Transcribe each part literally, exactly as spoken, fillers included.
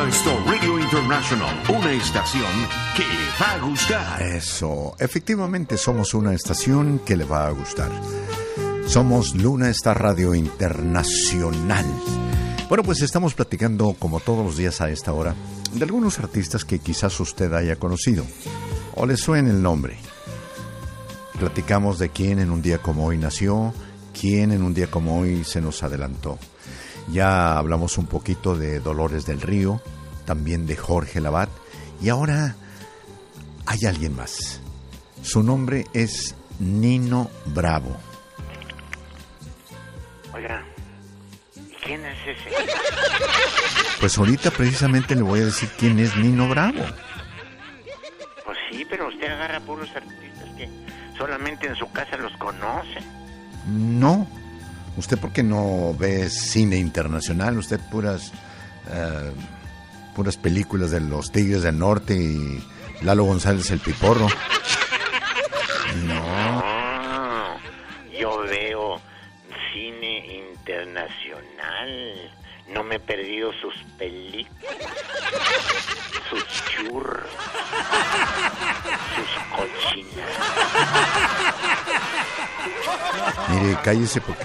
Esto Radio International, una estación que le va a gustar. Eso, efectivamente somos una estación que le va a gustar. Somos Luna Star Radio Internacional. Bueno, pues estamos platicando como todos los días a esta hora de algunos artistas que quizás usted haya conocido o le suene el nombre. Platicamos de quién en un día como hoy nació, quién en un día como hoy se nos adelantó. Ya hablamos un poquito de Dolores del Río, también de Jorge Lavat, y ahora hay alguien más. Su nombre es Nino Bravo. Oiga, ¿quién es ese? Pues ahorita precisamente le voy a decir quién es Nino Bravo. Pues sí, pero usted agarra puros artistas que solamente en su casa los conoce. No, usted porque no ve cine internacional, usted puras uh, puras películas de los Tigres del Norte y Lalo González el Piporro. No. No, yo veo cine internacional. No me he perdido sus películas, sus churros, sus cochinas. Mire, cállese porque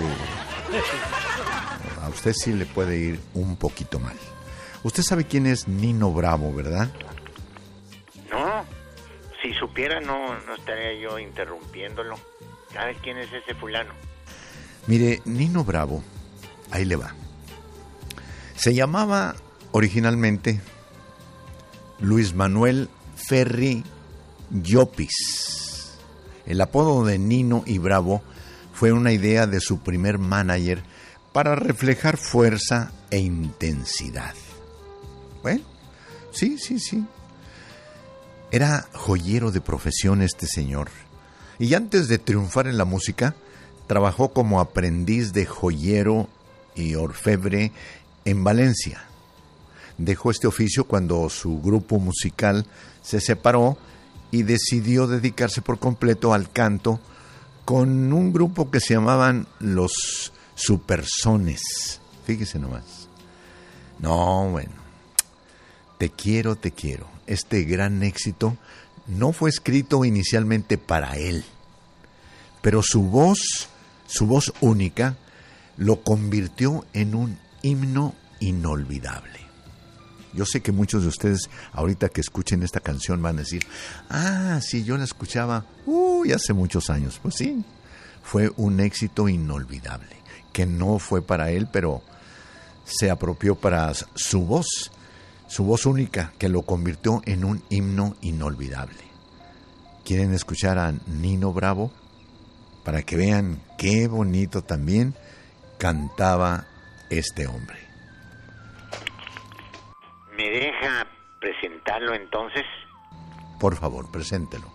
a usted sí le puede ir un poquito mal. Usted sabe quién es Nino Bravo, ¿verdad? No, si supiera no, no estaría yo interrumpiéndolo. ¿Sabe quién es ese fulano? Mire, Nino Bravo, ahí le va. Se llamaba originalmente Luis Manuel Ferri Llopis. El apodo de Nino y Bravo fue una idea de su primer manager para reflejar fuerza e intensidad. Bueno, sí, sí, sí. Era joyero de profesión este señor. Y antes de triunfar en la música, trabajó como aprendiz de joyero y orfebre en Valencia. Dejó este oficio cuando su grupo musical se separó y decidió dedicarse por completo al canto con un grupo que se llamaban Los Supersones. Fíjese nomás. No, bueno. Te quiero, te quiero. Este gran éxito no fue escrito inicialmente para él, pero su voz, su voz única, lo convirtió en un himno inolvidable. Yo sé que muchos de ustedes ahorita que escuchen esta canción van a decir, ah, sí, yo la escuchaba uy, hace muchos años. Pues sí, fue un éxito inolvidable, que no fue para él, pero se apropió para su voz, su voz única, que lo convirtió en un himno inolvidable. ¿Quieren escuchar a Nino Bravo? Para que vean qué bonito también cantaba este hombre. ¿Me deja presentarlo entonces? Por favor, preséntelo.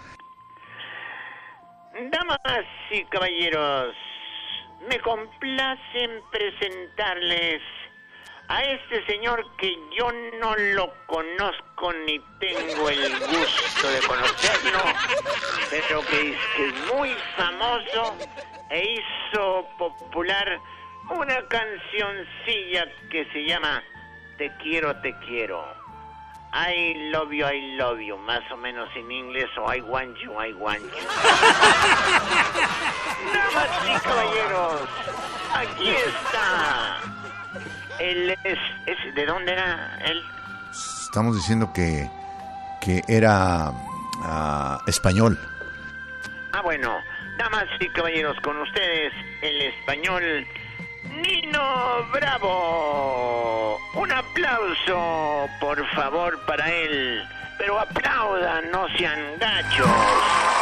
Damas y caballeros, me complace en presentarles a este señor que yo no lo conozco ni tengo el gusto de conocerlo, pero que es, que es muy famoso e hizo popular una cancioncilla que se llama Te quiero, te quiero. I love you, I love you. Más o menos en inglés, o I want you, I want you. Damas y caballeros, aquí está. Él es, es... ¿De dónde era él? Estamos diciendo que, que era uh, español. Ah, bueno. Damas y caballeros, con ustedes, el español Nino Bravo. Un aplauso, por favor, para él. Pero aplaudan, no sean gachos.